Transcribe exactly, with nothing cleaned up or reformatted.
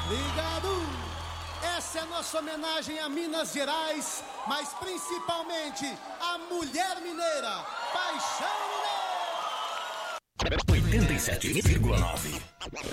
Ligado! Essa é a nossa homenagem a Minas Gerais, mas principalmente a mulher mineira, Paixão Mineira! oitenta e sete vírgula nove